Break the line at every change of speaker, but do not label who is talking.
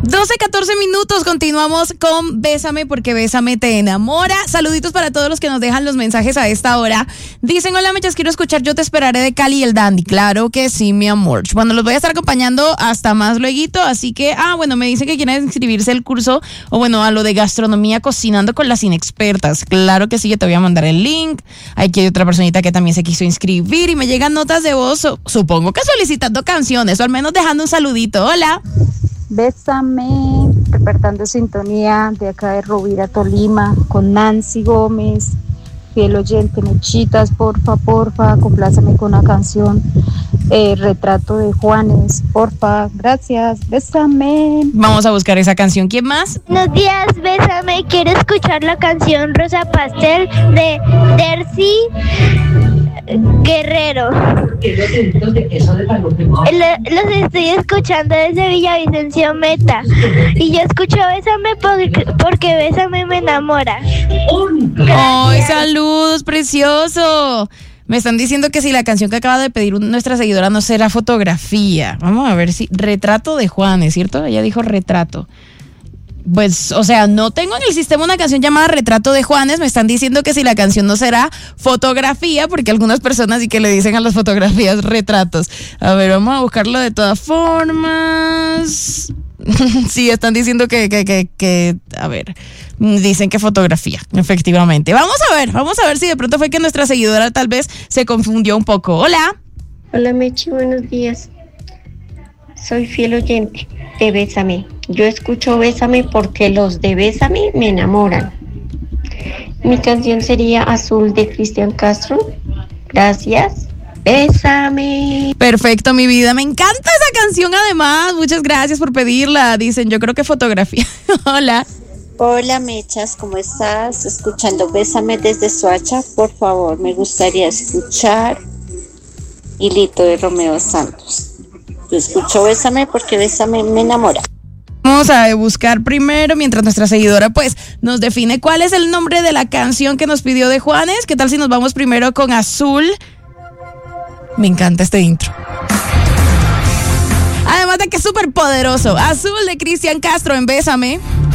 12:14, continuamos con Bésame porque Bésame te enamora. Saluditos para todos los que nos dejan los mensajes a esta hora. Dicen, hola Mechas, quiero escuchar Yo te esperaré de Cali y el Dandy. Claro que sí, mi amor. Bueno, los voy a estar acompañando hasta más lueguito, así que, me dicen que quieren inscribirse al curso, o bueno, a lo de gastronomía cocinando con las inexpertas. Claro que sí, yo te voy a mandar el link. Aquí hay otra personita que también se quiso inscribir y me llegan notas de voz, supongo que solicitando canciones, o al menos dejando un saludito. Hola.
Bésame, reportando sintonía de acá de Rovira, Tolima, con Nancy Gómez, fiel oyente. Mechitas, porfa, compláceme con una canción, Retrato de Juanes, porfa, gracias, bésame.
Vamos a buscar esa canción. ¿Quién más?
Buenos días, Bésame, quiero escuchar la canción Rosa Pastel de Dercy Guerrero. Los estoy escuchando desde Villavicencio Meta y yo escucho Bésame porque Bésame me enamora.
¡Ay, saludos, precioso! Me están diciendo que si la canción que acaba de pedir nuestra seguidora no será Fotografía. Vamos a ver si... Retrato de Juanes, ¿cierto? Ella dijo Retrato. Pues, o sea, no tengo en el sistema una canción llamada Retrato de Juanes. Me están diciendo que si la canción no será Fotografía, porque algunas personas sí que le dicen a las fotografías retratos. A ver, vamos a buscarlo de todas formas. Sí, están diciendo que a ver, dicen que fotografía, efectivamente. Vamos a ver si de pronto fue que nuestra seguidora tal vez se confundió un poco. Hola.
Hola Mechi, buenos días. Soy fiel oyente de Bésame. Yo escucho Bésame porque los de Bésame me enamoran. Mi canción sería Azul de Cristian Castro. Gracias. Bésame.
Perfecto, mi vida. Me encanta esa canción además. Muchas gracias por pedirla. Dicen, yo creo que Fotografía. Hola.
Hola Mechas, ¿cómo estás? Escuchando Bésame desde Soacha. Por favor, me gustaría escuchar Hilito de Romeo Santos. Yo escucho Bésame porque Bésame me enamora.
Vamos a buscar primero, mientras nuestra seguidora pues nos define cuál es el nombre de la canción que nos pidió de Juanes. ¿Qué tal si nos vamos primero con Azul? Me encanta este intro. Además de que es súper poderoso. Azul de Cristian Castro en Bésame.